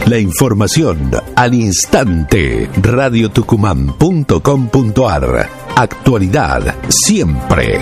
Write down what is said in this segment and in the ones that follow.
La información al instante. radiotucumán.com.ar. Actualidad siempre.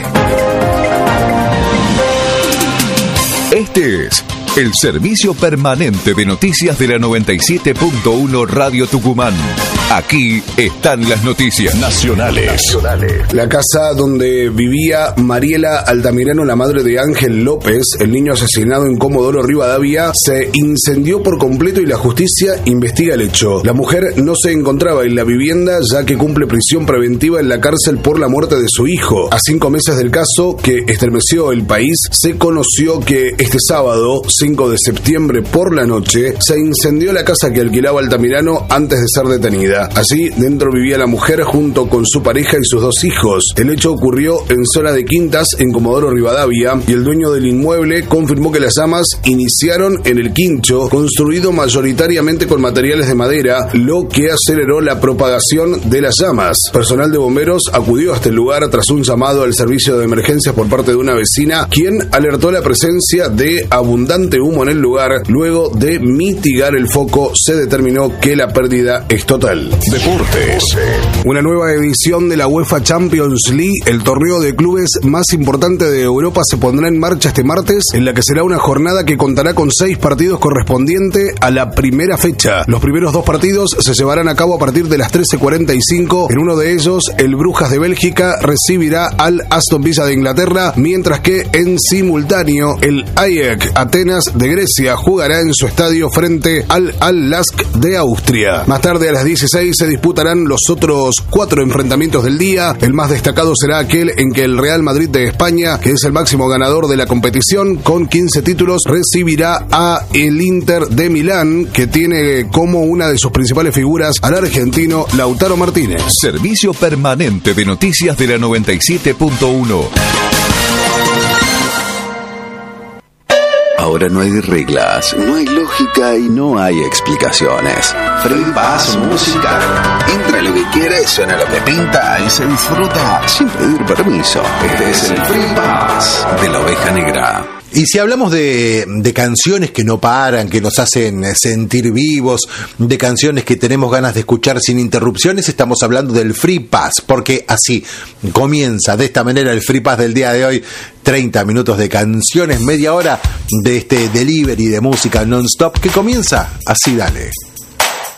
Este es el servicio permanente de noticias de la 97.1 Radio Tucumán. Aquí están las noticias nacionales. La casa donde vivía Mariela Altamirano, la madre de Ángel López, el niño asesinado en Comodoro Rivadavia, se incendió por completo y la justicia investiga el hecho. La mujer no se encontraba en la vivienda ya que cumple prisión preventiva en la cárcel por la muerte de su hijo. A 5 meses del caso que estremeció el país, se conoció que este sábado, 5 de septiembre por la noche, se incendió la casa que alquilaba Altamirano antes de ser detenida. Allí dentro vivía la mujer junto con su pareja y sus 2 hijos. El hecho ocurrió en zona de Quintas, en Comodoro Rivadavia, y el dueño del inmueble confirmó que las llamas iniciaron en el quincho, construido mayoritariamente con materiales de madera, lo que aceleró la propagación de las llamas. Personal de bomberos acudió hasta el lugar tras un llamado al servicio de emergencias por parte de una vecina, quien alertó la presencia de abundante humo en el lugar. Luego de mitigar el foco, se determinó que la pérdida es total. Deportes. Una nueva edición de la UEFA Champions League, el torneo de clubes más importante de Europa, se pondrá en marcha este martes, en la que será una jornada que contará con 6 partidos correspondiente a la primera fecha. Los primeros 2 partidos se llevarán a cabo a partir de las 13:45. En uno de ellos, el Brujas de Bélgica recibirá al Aston Villa de Inglaterra, mientras que en simultáneo, el Ajax Atenas de Grecia jugará en su estadio frente al Al-Lask de Austria. Más tarde, a las 16 se disputarán los otros 4 enfrentamientos del día. El más destacado será aquel en que el Real Madrid de España, que es el máximo ganador de la competición con 15 títulos, recibirá a el Inter de Milán, que tiene como una de sus principales figuras al argentino Lautaro Martínez. Servicio permanente de noticias de la 97.1. Ahora no hay reglas, no hay lógica y no hay explicaciones. Free Pass Musical. Entra lo que quiera y suena lo que pinta y se disfruta sin pedir permiso. Este es el Free Pass de la Oveja Negra. Y si hablamos de canciones que no paran, que nos hacen sentir vivos, de canciones que tenemos ganas de escuchar sin interrupciones, estamos hablando del Free Pass, porque así comienza de esta manera el Free Pass del día de hoy. 30 minutos de canciones, media hora de este delivery de música non-stop que comienza así, dale.